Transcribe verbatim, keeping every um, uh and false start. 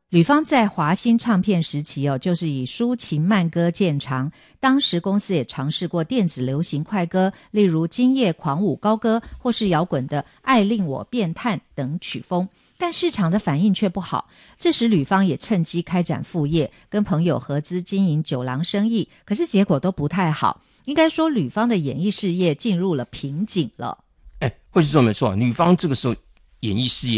吕方在华星唱片时期哦，就是以抒情慢歌见长。当时公司也尝试过电子流行快歌，例如今夜狂舞高歌，或是摇滚的爱令我变态等曲风，但市场的反应却不好。这时吕方也趁机开展副业，跟朋友合资经营酒廊生意，可是结果都不太好。应该说吕方的演艺事业进入了瓶颈了。 哎，会是这么说，吕方这个时候演艺事业